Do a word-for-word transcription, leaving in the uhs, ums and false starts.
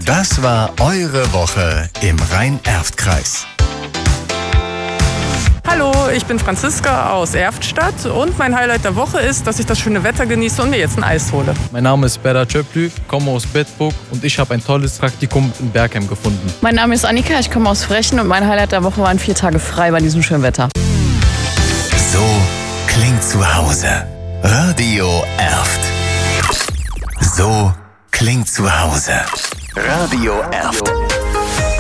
Das war eure Woche im Rhein-Erft-Kreis. Hallo, ich bin Franziska aus Erftstadt und mein Highlight der Woche ist, dass ich das schöne Wetter genieße und mir jetzt ein Eis hole. Mein Name ist Berat Çöplü, komme aus Bedburg und ich habe ein tolles Praktikum in Bergheim gefunden. Mein Name ist Annika, ich komme aus Frechen und mein Highlight der Woche waren vier Tage frei bei diesem schönen Wetter. So klingt zu Hause. Radio Erft. So klingt zu Hause. Radio Erft.